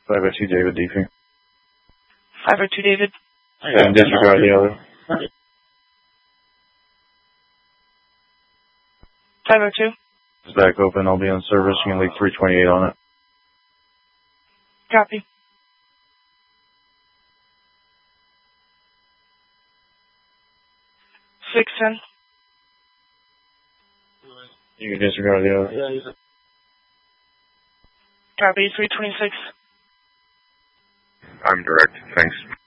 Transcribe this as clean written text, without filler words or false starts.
502 David Deefing. 502 David. And disregard the other. 502. It's back open. I'll be on service. You can leave 328 on it. Copy. $610. You can disregard the other. Copy. 326. I'm direct. Thanks.